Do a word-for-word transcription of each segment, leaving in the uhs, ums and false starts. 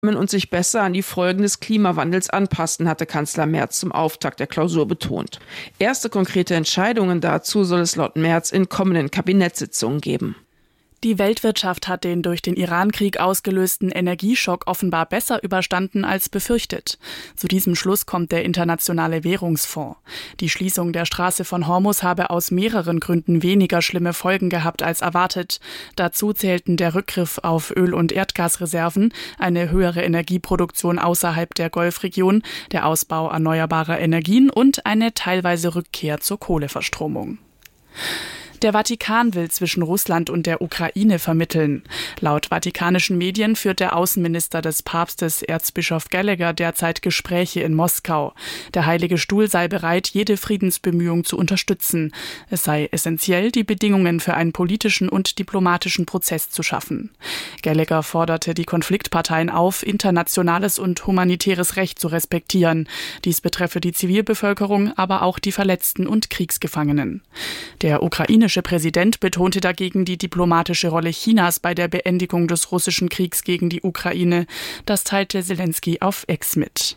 und sich besser an die Folgen des Klimawandels anpassen, hatte Kanzler Merz zum Auftakt der Klausur betont. Erste konkrete Entscheidungen dazu soll es laut Merz in kommenden Kabinettssitzungen geben. Die Weltwirtschaft hat den durch den Irankrieg ausgelösten Energieschock offenbar besser überstanden als befürchtet. Zu diesem Schluss kommt der Internationale Währungsfonds. Die Schließung der Straße von Hormuz habe aus mehreren Gründen weniger schlimme Folgen gehabt als erwartet. Dazu zählten der Rückgriff auf Öl- und Erdgasreserven, eine höhere Energieproduktion außerhalb der Golfregion, der Ausbau erneuerbarer Energien und eine teilweise Rückkehr zur Kohleverstromung. Der Vatikan will zwischen Russland und der Ukraine vermitteln. Laut vatikanischen Medien führt der Außenminister des Papstes, Erzbischof Gallagher, derzeit Gespräche in Moskau. Der Heilige Stuhl sei bereit, jede Friedensbemühung zu unterstützen. Es sei essentiell, die Bedingungen für einen politischen und diplomatischen Prozess zu schaffen. Gallagher forderte die Konfliktparteien auf, internationales und humanitäres Recht zu respektieren. Dies betreffe die Zivilbevölkerung, aber auch die Verletzten und Kriegsgefangenen. Der ukrainische Der Präsident betonte dagegen die diplomatische Rolle Chinas bei der Beendigung des russischen Kriegs gegen die Ukraine. Das teilte Selenskyj auf X mit.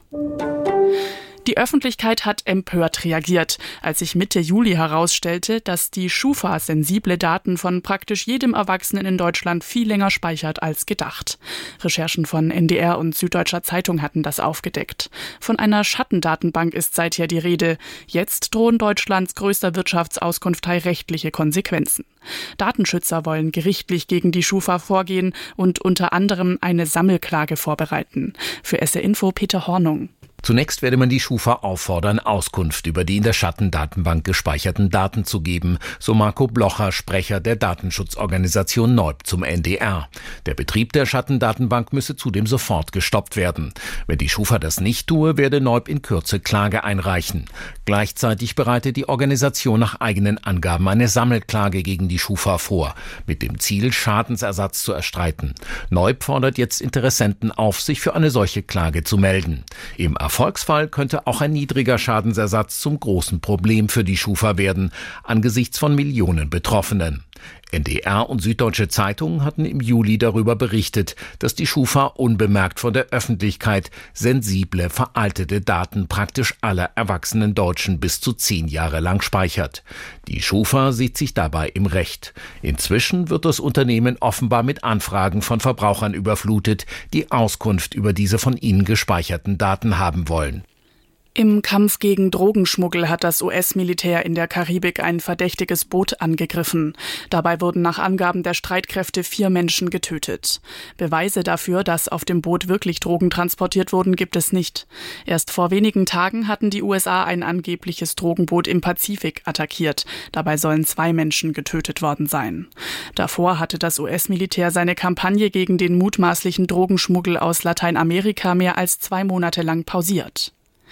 Die Öffentlichkeit hat empört reagiert, als sich Mitte Juli herausstellte, dass die Schufa sensible Daten von praktisch jedem Erwachsenen in Deutschland viel länger speichert als gedacht. Recherchen von N D R und Süddeutscher Zeitung hatten das aufgedeckt. Von einer Schattendatenbank ist seither die Rede. Jetzt drohen Deutschlands größter Wirtschaftsauskunftei rechtliche Konsequenzen. Datenschützer wollen gerichtlich gegen die Schufa vorgehen und unter anderem eine Sammelklage vorbereiten. Für S R Info Peter Hornung. Zunächst werde man die Schufa auffordern, Auskunft über die in der Schattendatenbank gespeicherten Daten zu geben, so Marco Blocher, Sprecher der Datenschutzorganisation Neub zum N D R. Der Betrieb der Schattendatenbank müsse zudem sofort gestoppt werden. Wenn die Schufa das nicht tue, werde Neub in Kürze Klage einreichen. Gleichzeitig bereite die Organisation nach eigenen Angaben eine Sammelklage gegen die Schufa vor, mit dem Ziel, Schadensersatz zu erstreiten. Neub fordert jetzt Interessenten auf, sich für eine solche Klage zu melden. Im Erfolgsfall könnte auch ein niedriger Schadensersatz zum großen Problem für die Schufa werden, angesichts von Millionen Betroffenen. N D R und Süddeutsche Zeitung hatten im Juli darüber berichtet, dass die Schufa unbemerkt von der Öffentlichkeit sensible, veraltete Daten praktisch aller erwachsenen Deutschen bis zu zehn Jahre lang speichert. Die Schufa sieht sich dabei im Recht. Inzwischen wird das Unternehmen offenbar mit Anfragen von Verbrauchern überflutet, die Auskunft über diese von ihnen gespeicherten Daten haben wollen. Im Kampf gegen Drogenschmuggel hat das U S-Militär in der Karibik ein verdächtiges Boot angegriffen. Dabei wurden nach Angaben der Streitkräfte vier Menschen getötet. Beweise dafür, dass auf dem Boot wirklich Drogen transportiert wurden, gibt es nicht. Erst vor wenigen Tagen hatten die U S A ein angebliches Drogenboot im Pazifik attackiert. Dabei sollen zwei Menschen getötet worden sein. Davor hatte das U S-Militär seine Kampagne gegen den mutmaßlichen Drogenschmuggel aus Lateinamerika mehr als zwei Monate lang pausiert.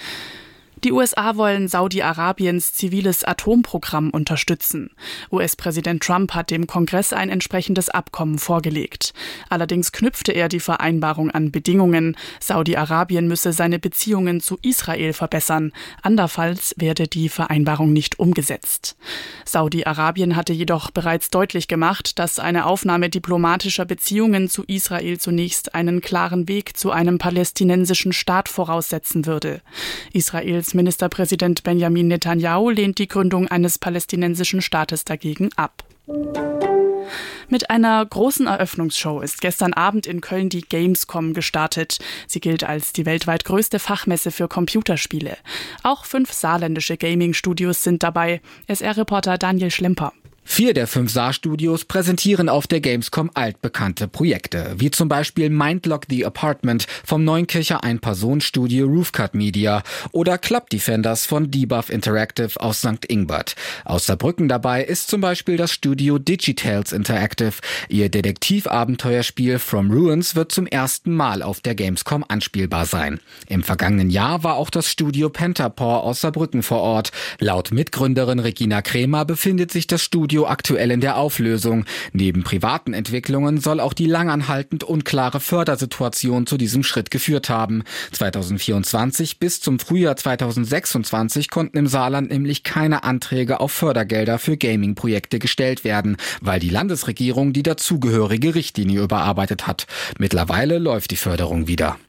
Die U S A wollen Saudi-Arabiens ziviles Atomprogramm unterstützen. U S-Präsident Trump hat dem Kongress ein entsprechendes Abkommen vorgelegt. Allerdings knüpfte er die Vereinbarung an Bedingungen. Saudi-Arabien müsse seine Beziehungen zu Israel verbessern. Andernfalls werde die Vereinbarung nicht umgesetzt. Saudi-Arabien hatte jedoch bereits deutlich gemacht, dass eine Aufnahme diplomatischer Beziehungen zu Israel zunächst einen klaren Weg zu einem palästinensischen Staat voraussetzen würde. Israels Ministerpräsident Benjamin Netanyahu lehnt die Gründung eines palästinensischen Staates dagegen ab. Mit einer großen Eröffnungsshow ist gestern Abend in Köln die Gamescom gestartet. Sie gilt als die weltweit größte Fachmesse für Computerspiele. Auch fünf saarländische Gaming-Studios sind dabei. S R-Reporter Daniel Schlemper. Vier der fünf Saar-Studios präsentieren auf der Gamescom altbekannte Projekte, wie zum Beispiel Mindlock the Apartment vom Neunkircher Ein-Personen-Studio Roofcut Media oder Club Defenders von Debuff Interactive aus Sankt Ingbert. Aus Saarbrücken dabei ist zum Beispiel das Studio Digitales Interactive. Ihr Detektivabenteuerspiel From Ruins wird zum ersten Mal auf der Gamescom anspielbar sein. Im vergangenen Jahr war auch das Studio Pentapaw aus Saarbrücken vor Ort. Laut Mitgründerin Regina Kremer befindet sich das Studio aktuell in der Auflösung. Neben privaten Entwicklungen soll auch die langanhaltend unklare Fördersituation zu diesem Schritt geführt haben. zweitausendvierundzwanzig bis zum Frühjahr zweitausendsechsundzwanzig konnten im Saarland nämlich keine Anträge auf Fördergelder für Gaming-Projekte gestellt werden, weil die Landesregierung die dazugehörige Richtlinie überarbeitet hat. Mittlerweile läuft die Förderung wieder.